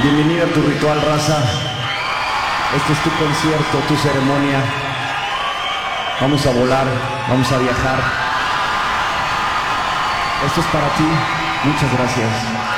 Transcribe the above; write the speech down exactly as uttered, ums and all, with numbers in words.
Bienvenido a tu ritual, raza. Este es tu concierto, tu ceremonia. Vamos a volar, vamos a viajar. Esto es para ti. Muchas gracias.